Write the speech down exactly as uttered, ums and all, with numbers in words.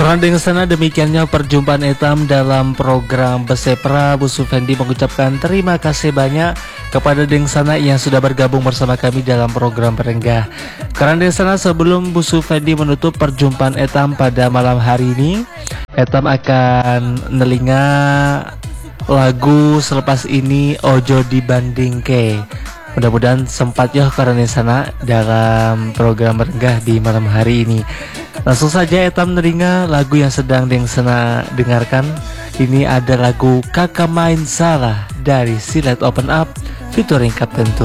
Kerandeng sana demikiannya perjumpaan etam dalam program Besepra. Bu Sufendi mengucapkan terima kasih banyak kepada Deng Sana yang sudah bergabung bersama kami dalam program Perenggah. Kerandeng sana sebelum Bu Sufendi menutup perjumpaan etam pada malam hari ini, etam akan nelinga lagu selepas ini Ojo Dibandingke. Mudah-mudahan sempat ya karena sana dalam program Merenggah di malam hari ini. Langsung saja etam neringa lagu yang sedang Deng Sena dengarkan. Ini ada lagu Kakak Main Salah dari Silet Open Up featuring Kapten Tur.